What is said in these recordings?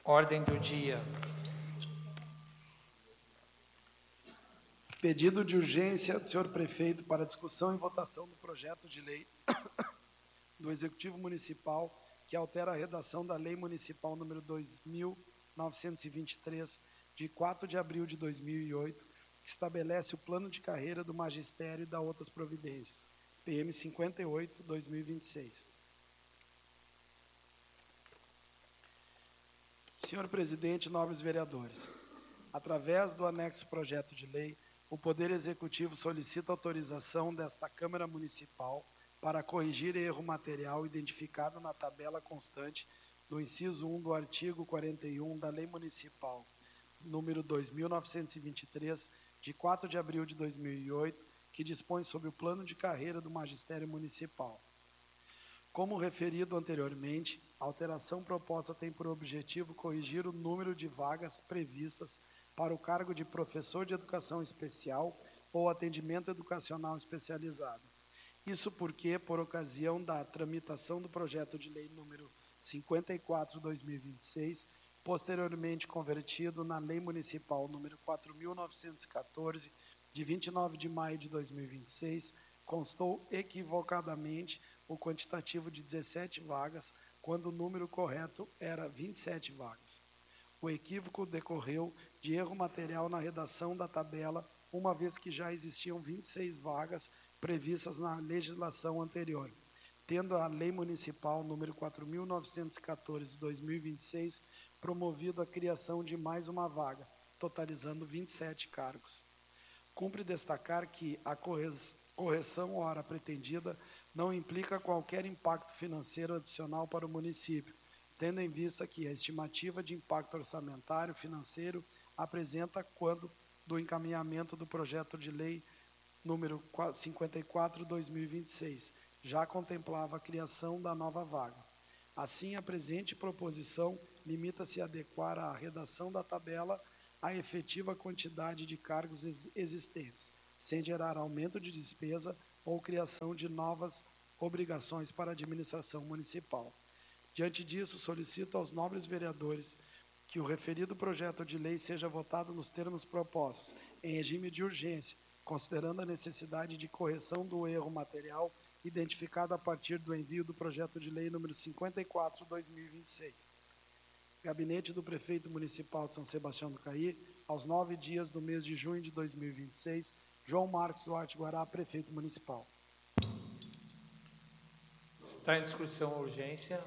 Ordem do dia. Pedido de urgência do senhor prefeito para discussão e votação do projeto de lei do Executivo Municipal que altera a redação da Lei Municipal número 2.923, de 4 de abril de 2008, que estabelece o plano de carreira do magistério e da outras providências, PM 58/2026. Senhor presidente, nobres vereadores, através do anexo projeto de lei, o Poder Executivo solicita autorização desta Câmara Municipal para corrigir erro material identificado na tabela constante do inciso 1 do artigo 41 da Lei Municipal número 2.923, de 4 de abril de 2008, que dispõe sobre o plano de carreira do Magistério Municipal. Como referido anteriormente, a alteração proposta tem por objetivo corrigir o número de vagas previstas para o cargo de professor de educação especial ou atendimento educacional especializado. Isso porque, por ocasião da tramitação do projeto de lei número 54/2026, posteriormente convertido na Lei Municipal número 4.914, de 29 de maio de 2026, constou equivocadamente o quantitativo de 17 vagas, quando o número correto era 27 vagas. O equívoco decorreu de erro material na redação da tabela, uma vez que já existiam 26 vagas previstas na legislação anterior, tendo a Lei Municipal número 4.914 de 2026 promovido a criação de mais uma vaga, totalizando 27 cargos. Cumpre destacar que a correção hora pretendida não implica qualquer impacto financeiro adicional para o município, tendo em vista que a estimativa de impacto orçamentário financeiro apresenta quando do encaminhamento do projeto de lei número 54/2026, já contemplava a criação da nova vaga. Assim, a presente proposição limita-se a adequar a redação da tabela à efetiva quantidade de cargos existentes, sem gerar aumento de despesa ou criação de novas obrigações para a administração municipal. Diante disso, solicito aos nobres vereadores que o referido projeto de lei seja votado nos termos propostos, em regime de urgência, considerando a necessidade de correção do erro material identificado a partir do envio do projeto de lei número 54/2026. Gabinete do Prefeito Municipal de São Sebastião do Caí, aos 9 dias do mês de junho de 2026, João Marcos Duarte Guará, Prefeito Municipal. Está em discussão a urgência.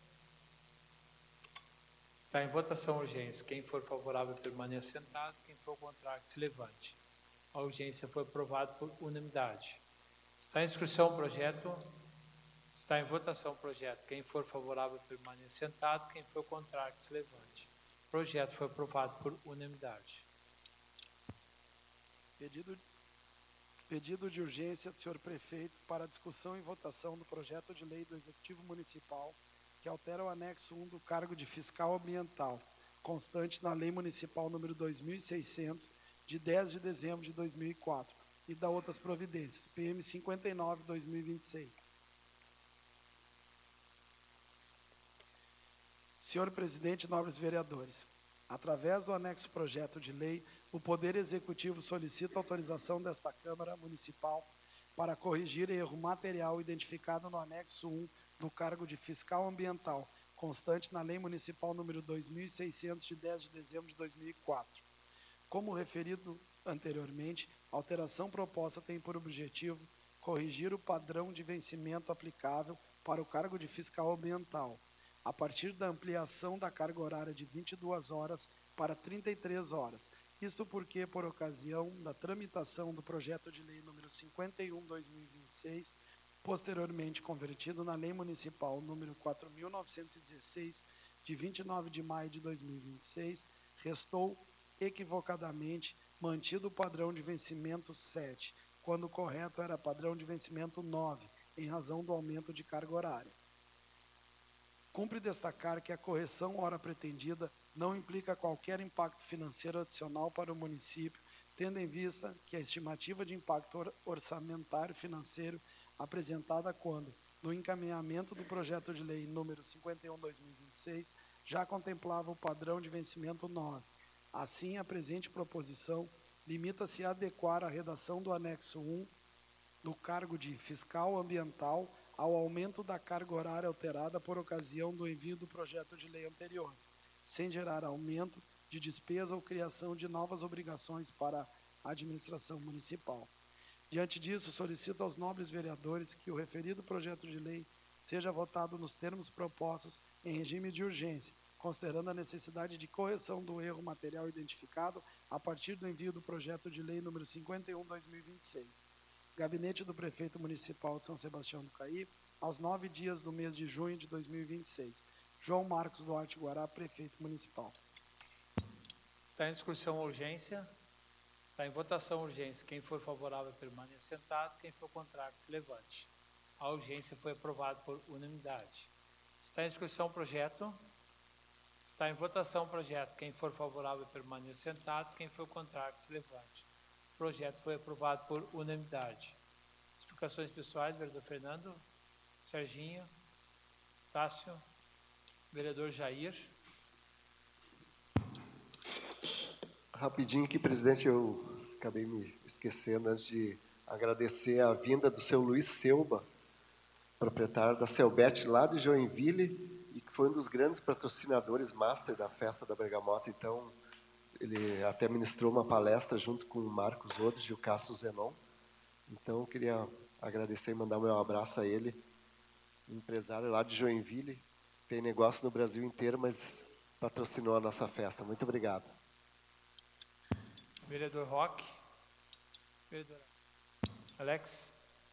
Está em votação a urgência. Quem for favorável, permaneça sentado. Quem for contrário, se levante. A urgência foi aprovada por unanimidade. Está em discussão o projeto. Está em votação o projeto. Quem for favorável, permaneça sentado. Quem for contrário, se levante. O projeto foi aprovado por unanimidade. Pedido de urgência do senhor prefeito para discussão e votação do projeto de lei do Executivo Municipal que altera o anexo 1 do cargo de fiscal ambiental, constante na Lei Municipal número 2.600, de 10 de dezembro de 2004, e da outras providências, PM 59/2026. Senhor presidente, nobres vereadores, através do anexo projeto de lei, o Poder Executivo solicita autorização desta Câmara Municipal para corrigir erro material identificado no anexo 1 do cargo de fiscal ambiental, constante na Lei Municipal número 2.600, de 10 de dezembro de 2004. Como referido anteriormente, a alteração proposta tem por objetivo corrigir o padrão de vencimento aplicável para o cargo de fiscal ambiental, a partir da ampliação da carga horária de 22 horas para 33 horas. Isto porque, por ocasião da tramitação do projeto de lei número 51/2026, posteriormente convertido na Lei Municipal número 4.916, de 29 de maio de 2026, restou equivocadamente mantido o padrão de vencimento 7, quando o correto era padrão de vencimento 9, em razão do aumento de carga horária. Cumpre destacar que a correção hora pretendida não implica qualquer impacto financeiro adicional para o município, tendo em vista que a estimativa de impacto orçamentário financeiro apresentada quando no encaminhamento do projeto de lei número 51/2026, já contemplava o padrão de vencimento 9. Assim, a presente proposição limita-se a adequar a redação do anexo 1 do cargo de fiscal ambiental ao aumento da carga horária alterada por ocasião do envio do projeto de lei anterior, sem gerar aumento de despesa ou criação de novas obrigações para a administração municipal. Diante disso, solicito aos nobres vereadores que o referido projeto de lei seja votado nos termos propostos em regime de urgência, considerando a necessidade de correção do erro material identificado a partir do envio do projeto de lei número 51/2026. Gabinete do Prefeito Municipal de São Sebastião do Caí, aos 9 dias do mês de junho de 2026. João Marcos Duarte Guará, Prefeito Municipal. Está em discussão a urgência. Está em votação a urgência. Quem for favorável, permaneça sentado. Quem for contrário, se levante. A urgência foi aprovada por unanimidade. Está em discussão o projeto. Está em votação o projeto. Quem for favorável, permaneça sentado. Quem for contrário, se levante. O projeto foi aprovado por unanimidade. Explicações pessoais, vereador Fernando, Serginho, Tássio, vereador Jair. Rapidinho aqui, presidente, eu acabei me esquecendo antes de agradecer a vinda do seu Luiz Selba, proprietário da Selbet lá de Joinville, e que foi um dos grandes patrocinadores master da festa da Bergamota. Então, ele até ministrou uma palestra junto com o Marcos Rodrigues e o Cássio Zenon. Então, eu queria agradecer e mandar o meu abraço a ele, um empresário lá de Joinville, tem negócio no Brasil inteiro, mas patrocinou a nossa festa. Muito obrigado. Vereador Roque. Vereador Alex.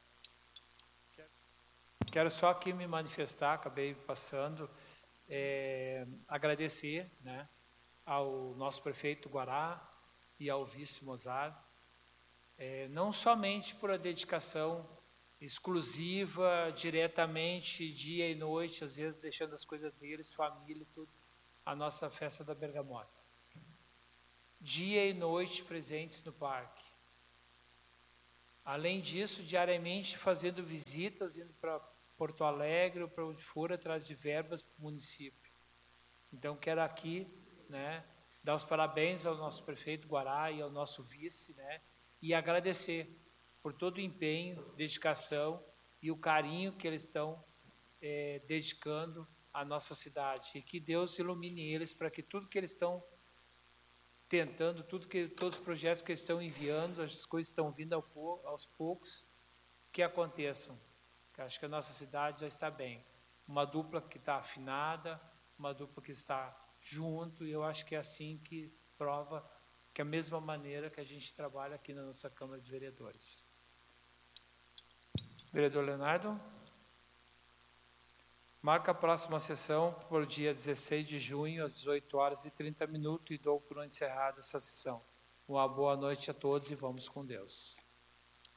Quero só aqui me manifestar, acabei passando, agradecer, né, ao nosso prefeito Guará e ao vice Mozart, não somente por a dedicação exclusiva, diretamente, dia e noite, às vezes deixando as coisas deles, família e tudo, a nossa festa da Bergamota. Dia e noite presentes no parque. Além disso, diariamente fazendo visitas, indo para Porto Alegre ou para onde for, atrás de verbas para o município. Então, quero aqui, né, dar os parabéns ao nosso prefeito Guará e ao nosso vice, né, e agradecer por todo o empenho, dedicação e o carinho que eles estão dedicando à nossa cidade. E que Deus ilumine eles para que tudo que eles estão tentando, todos os projetos que eles estão enviando, as coisas estão vindo aos poucos, que aconteçam. Eu acho que a nossa cidade já está bem. Uma dupla que está afinada, uma dupla que está junto, e eu acho que é assim que prova que é a mesma maneira que a gente trabalha aqui na nossa Câmara de Vereadores. Vereador Leonardo? Marca a próxima sessão para o dia 16 de junho, às 18h30, e dou por encerrada essa sessão. Uma boa noite a todos e vamos com Deus.